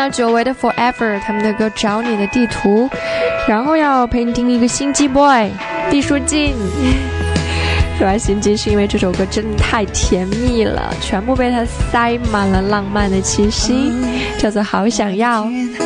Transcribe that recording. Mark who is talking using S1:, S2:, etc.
S1: 了久违的 Forever 他们的歌找你的地图，然后要陪你听一个心机 boy 毕书尽。说来心机是因为这首歌真的太甜蜜了，全部被他塞满了浪漫的气息，叫做好想要。